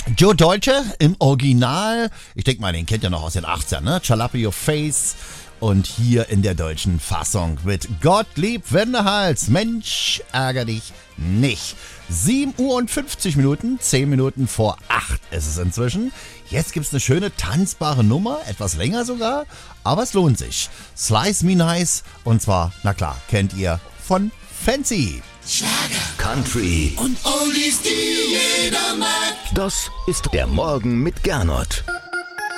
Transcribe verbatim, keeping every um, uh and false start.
Joe Deutsche im Original. Ich denke mal, den kennt ihr noch aus den achtzigern, ne? Jalapa Your Face. Und hier in der deutschen Fassung mit Gottlieb Wendehals. Mensch, ärger dich nicht. sieben Uhr und fünfzig Minuten, zehn Minuten vor acht ist es inzwischen. Jetzt gibt's eine schöne tanzbare Nummer, etwas länger sogar, aber es lohnt sich. Slice Me Nice und zwar, na klar, kennt ihr von Fancy. Schlager, Country und Oldies, die jeder mag. Das ist der Morgen mit Gernot.